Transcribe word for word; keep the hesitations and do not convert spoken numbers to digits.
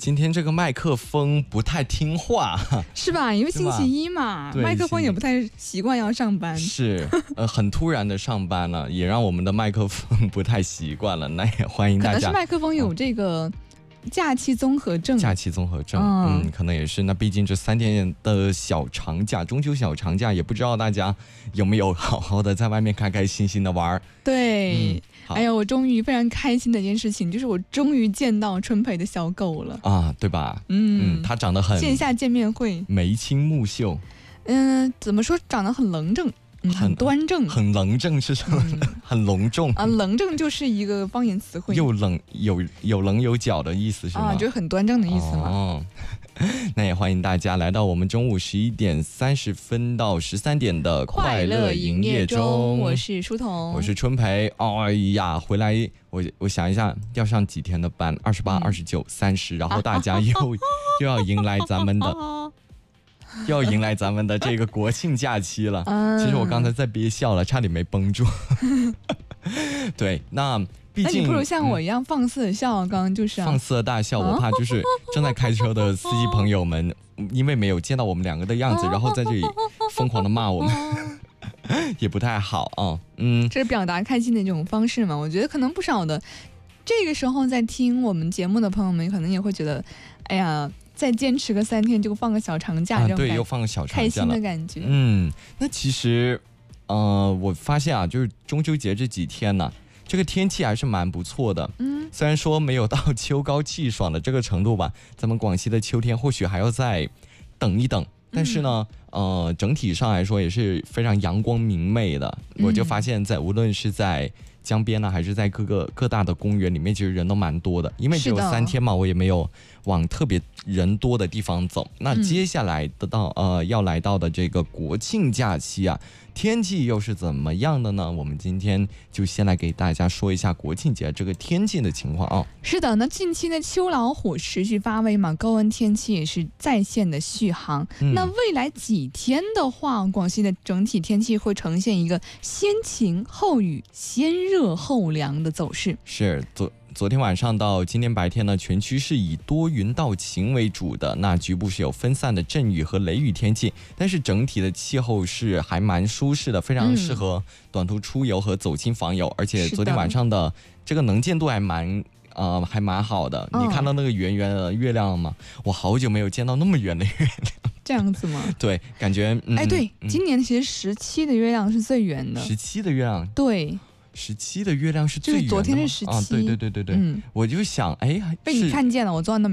今天这个麦克风不太听话， 是吧？因为星期一嘛，麦克风也不太习惯要上班， 是呃很突然的上班了，也让我们的麦克风不太习惯了。那也欢迎大家。 可能是麦克风有这个假期综合症， 假期综合症，嗯, 嗯，可能也是。那毕竟这三天的小长假，中秋小长假，也不知道大家有没有好好的在外面开开心心的玩。 对。嗯，哎呀，我终于非常开心的一件事情，就是我终于见到春培的小狗了啊，对吧？ 嗯， 嗯，它长得很线下见面会， 眉清目秀。 嗯，怎么说，长得很棱正，嗯、很端正， 很棱正是什么？嗯、很隆重啊，棱正就是一个方言词汇， 又棱有有棱有角的意思是吗？ 啊，就是很端正的意思嘛。 哦。那也欢迎大家来到我们中午十一点三十分到十三点的快乐营业中。 我是书童， 我是春培。哎呀，回来我我想一下，要上几天的班？二十八、二十九、三十，然后大家又又要迎来咱们的，又要迎来咱们的这个国庆假期了。 嗯、 其实我刚才在憋笑了，差点没绷住。对，那。 那你不如像我一样放肆的笑，刚刚就是、啊、 放肆的大笑。我怕就是正在开车的司机朋友们，因为没有见到我们两个的样子，然后在这里疯狂的骂我们，也不太好啊。嗯， 这是表达开心的一种方式嘛？我觉得可能不少的这个时候在听我们节目的朋友们，可能也会觉得，哎呀，再坚持个三天就放个小长假， 啊、 这种对，又放个小长假了， 开心的感觉。 嗯，那其实，呃，我发现啊，就是中秋节这几天呢、啊。这个天气还是蛮不错的， 嗯， 虽然说没有到秋高气爽的这个程度吧，咱们广西的秋天或许还要再等一等，但是呢，嗯、呃，整体上来说也是非常阳光明媚的。我就发现在，在无论是在江边呢，还是在各个各大的公园里面，其实人都蛮多的，因为只有三天嘛，我也没有往特别人多的地方走。那接下来的到、嗯、呃要来到的这个国庆假期啊。天气又是怎么样的呢？我们今天就先来给大家说一下国庆节这个天气的情况啊。 是的，那近期的秋老虎持续发威嘛，高温天气也是在线的续航、嗯、那未来几天的话，广西的整体天气会呈现一个先晴后雨先热后凉的走势。 是昨昨天晚上到今天白天呢，全区是以多云到晴为主的，那局部是有分散的阵雨和雷雨天气，但是整体的气候是还蛮舒适的，非常适合短途出游和走亲访友、嗯、而且昨天晚上的这个能见度还蛮呃还蛮好的、哦、你看到那个圆圆的月亮了吗？我好久没有见到那么圆的月亮。 这样子吗？ 对，感觉、嗯、 哎对、嗯、今年其实十七的月亮是最圆的。 十七的月亮， 对， 十七的月亮是最圆的， 就是昨天是十七、 啊、对对对对对、嗯，我就想，哎， 被你看见了，我昨晚都没